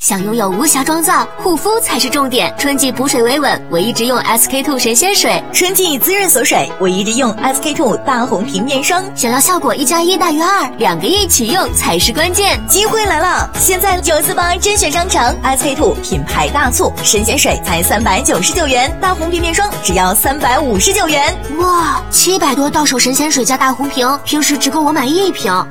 想拥有无瑕妆造，护肤才是重点。春季补水维稳，我一直用 SK-II 神仙水； 春季滋润锁水，我一直用 SK-II 大红瓶面霜。 想要效果1+1大于2，两个一起用才是关键。 机会来了！现在948甄选商场 SK-II 品牌大促，神仙水才399元，大红瓶面霜只要359元。 哇，700多到手神仙水加大红瓶，平时只够我买1瓶。